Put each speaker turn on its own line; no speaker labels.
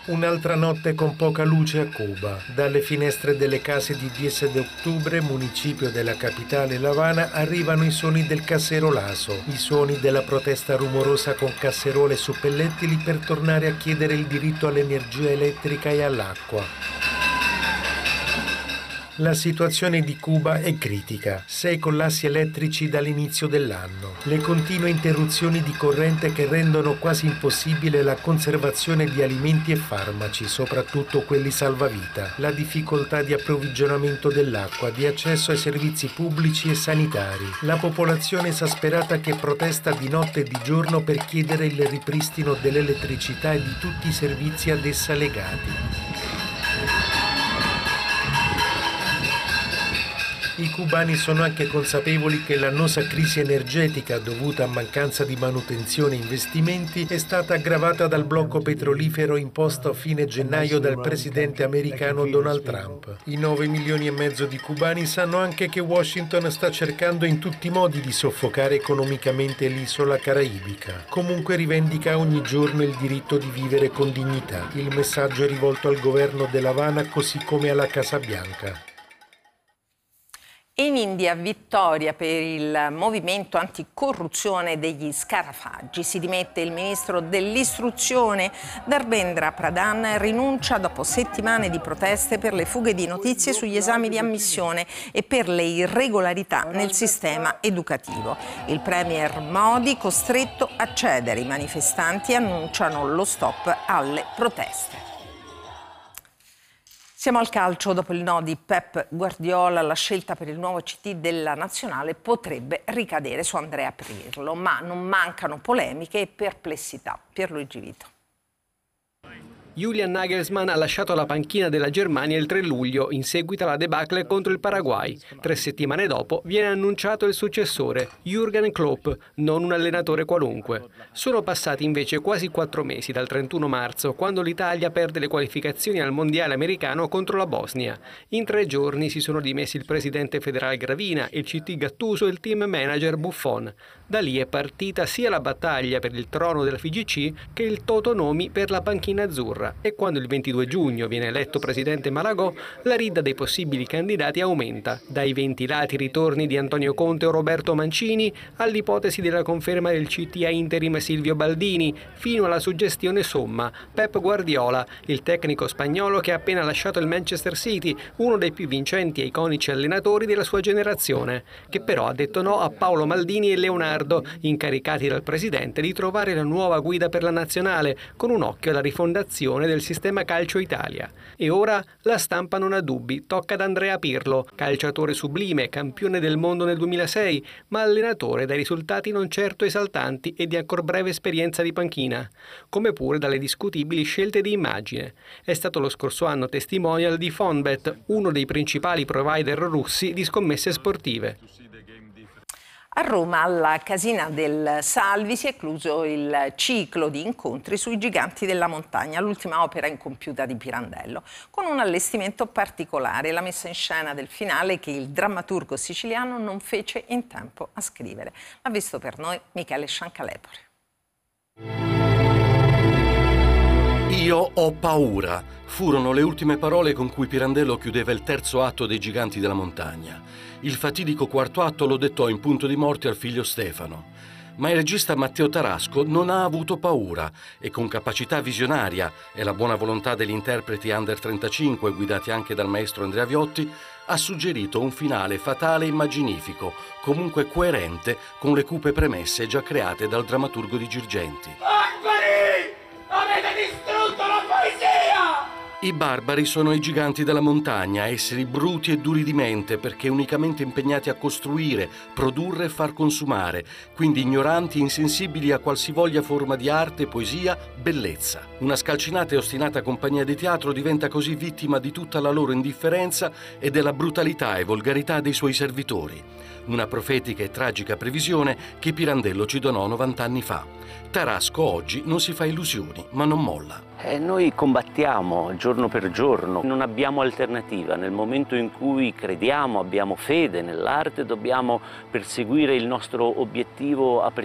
Un'altra notte con poca luce a Cuba. Dalle finestre delle case di 10 de Octubre, municipio della capitale La Habana, arrivano i suoni del cacerolazo, i suoni della protesta rumorosa con casserole su pellettili per tornare a chiedere il diritto all'energia elettrica e all'acqua. La situazione di Cuba è critica. 6 collassi elettrici dall'inizio dell'anno. Le continue interruzioni di corrente che rendono quasi impossibile la conservazione di alimenti e farmaci, soprattutto quelli salvavita. La difficoltà di approvvigionamento dell'acqua, di accesso ai servizi pubblici e sanitari. La popolazione esasperata che protesta di notte e di giorno per chiedere il ripristino dell'elettricità e di tutti i servizi ad essa legati. I cubani sono anche consapevoli che l'annosa crisi energetica dovuta a mancanza di manutenzione e investimenti è stata aggravata dal blocco petrolifero imposto a fine gennaio dal presidente americano Donald Trump. I 9,5 milioni di cubani sanno anche che Washington sta cercando in tutti i modi di soffocare economicamente l'isola caraibica. Comunque rivendica ogni giorno il diritto di vivere con dignità. Il messaggio è rivolto al governo della Habana così come alla Casa Bianca.
In India, vittoria per il movimento anticorruzione degli scarafaggi. Si dimette il ministro dell'istruzione Dharmendra Pradhan, rinuncia dopo settimane di proteste per le fughe di notizie sugli esami di ammissione e per le irregolarità nel sistema educativo. Il premier Modi costretto a cedere. I manifestanti annunciano lo stop alle proteste. Siamo al calcio. Dopo il no di Pep Guardiola, la scelta per il nuovo CT della Nazionale potrebbe ricadere su Andrea Pirlo, ma non mancano polemiche e perplessità. Pierluigi Vito.
Julian Nagelsmann ha lasciato la panchina della Germania il 3 luglio in seguito alla debacle contro il Paraguay. 3 settimane dopo viene annunciato il successore, Jürgen Klopp, non un allenatore qualunque. Sono passati invece quasi 4 mesi dal 31 marzo, quando l'Italia perde le qualificazioni al mondiale americano contro la Bosnia. In 3 giorni si sono dimessi il presidente federale Gravina, il CT Gattuso e il team manager Buffon. Da lì è partita sia la battaglia per il trono della FIGC che il totonomi per la panchina azzurra. E quando il 22 giugno viene eletto presidente Malagò, la rida dei possibili candidati aumenta, dai ventilati ritorni di Antonio Conte o Roberto Mancini all'ipotesi della conferma del CT a interim Silvio Baldini, fino alla suggestione somma Pep Guardiola, il tecnico spagnolo che ha appena lasciato il Manchester City, uno dei più vincenti e iconici allenatori della sua generazione, che però ha detto no a Paolo Maldini e Leonardo, incaricati dal presidente di trovare la nuova guida per la nazionale, con un occhio alla rifondazione del sistema calcio Italia. E ora la stampa non ha dubbi, tocca ad Andrea Pirlo, calciatore sublime, campione del mondo nel 2006, ma allenatore dai risultati non certo esaltanti e di ancor breve esperienza di panchina, come pure dalle discutibili scelte di immagine. È stato lo scorso anno testimonial di Fonbet, uno dei principali provider russi di scommesse sportive.
A Roma, alla Casina del Salvi, si è chiuso il ciclo di incontri sui giganti della montagna, l'ultima opera incompiuta di Pirandello, con un allestimento particolare, la messa in scena del finale che il drammaturgo siciliano non fece in tempo a scrivere. L'ha visto per noi Michele Sciancalepore.
Io ho paura, furono le ultime parole con cui Pirandello chiudeva il terzo atto dei Giganti della Montagna. Il fatidico quarto atto lo dettò in punto di morte al figlio Stefano. Ma il regista Matteo Tarasco non ha avuto paura e con capacità visionaria e la buona volontà degli interpreti under 35, guidati anche dal maestro Andrea Viotti, ha suggerito un finale fatale e immaginifico, comunque coerente con le cupe premesse già create dal drammaturgo di Girgenti.
Barbari! Avete distrutto la poesia!
I barbari sono i giganti della montagna, esseri bruti e duri di mente perché unicamente impegnati a costruire, produrre e far consumare, quindi ignoranti e insensibili a qualsivoglia forma di arte, poesia, bellezza. Una scalcinata e ostinata compagnia di teatro diventa così vittima di tutta la loro indifferenza e della brutalità e volgarità dei suoi servitori. Una profetica e tragica previsione che Pirandello ci donò 90 anni fa. Tarasco oggi non si fa illusioni, ma non molla.
Noi combattiamo giorno per giorno, non abbiamo alternativa. Nel momento in cui crediamo, abbiamo fede nell'arte, dobbiamo perseguire il nostro obiettivo a prescindere.